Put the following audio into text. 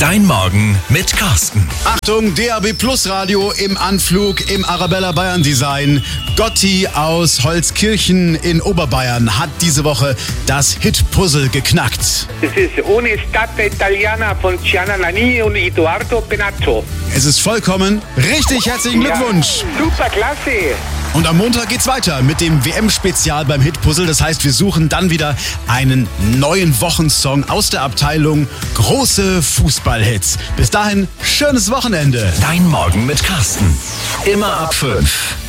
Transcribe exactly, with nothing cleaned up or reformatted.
Dein Morgen mit Carsten. Achtung, D A B Plus Radio im Anflug im Arabella Bayern Design. Gotti aus Holzkirchen in Oberbayern hat diese Woche das Hit-Puzzle geknackt. Es ist Un'estate Italiana von Gianna Nannini und Edoardo Benazzo. Es ist vollkommen richtig. Herzlichen Glückwunsch. Ja, super, klasse. Und am Montag geht's weiter mit dem W M-Spezial beim Hit-Puzzle. Das heißt, wir suchen dann wieder einen neuen Wochensong aus der Abteilung große Fußballhits. Bis dahin, schönes Wochenende. Dein Morgen mit Carsten. Immer ab fünf.